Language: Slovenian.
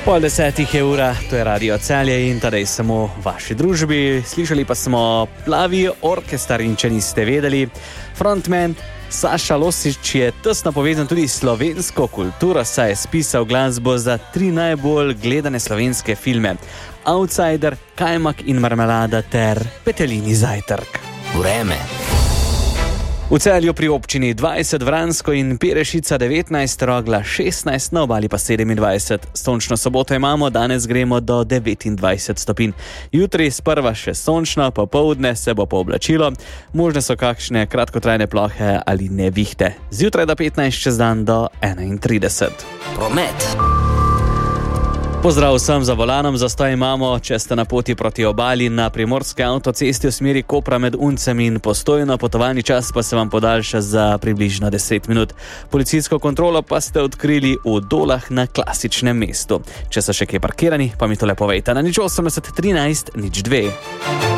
9:30 je ura, to je Radio Celje in tadej samo v vaši družbi. Slišali pa smo Plavi orkester in če niste vedeli, frontman Saša Losič je tesno povezan tudi s slovensko kulturo, saj je spisal glasbo za 3 najbolj gledane slovenske filme: Outsider, Kajmak in marmelada ter Peteljini zajtrk. Vreme. V Celju pri občini 20, Vransko in Perešica 19, Rogla 16, na obali pa 27. Sončno soboto imamo, danes gremo do 29 stopinj. Jutri sprva še sončno, popoldne se bo pooblačilo, možne so kakšne kratkotrajne plohe ali nevihte. Zjutraj do 15, čez dan do 31. Promet. Pozdrav vsem za volanom, zastoj imamo, če ste na poti proti obali na primorske avtocesti v smeri Kopra med Uncem in Postojno, potovalni čas pa se vam podaljša za približno 10 minut. Policijsko kontrolo pa ste odkrili v Dolah na klasičnem mestu. Če so še kje parkirani, pa mi tole povejte na 0813 02.